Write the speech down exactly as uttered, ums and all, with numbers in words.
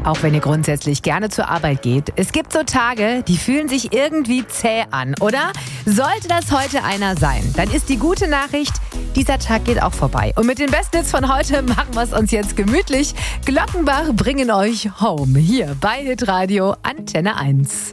Auch wenn ihr grundsätzlich gerne zur Arbeit geht, es gibt so Tage, die fühlen sich irgendwie zäh an, oder? Sollte das heute einer sein, dann ist die gute Nachricht, dieser Tag geht auch vorbei. Und mit den besten Hits von heute machen wir es uns jetzt gemütlich. Glockenbach bringen euch home hier bei Hitradio Antenne eins.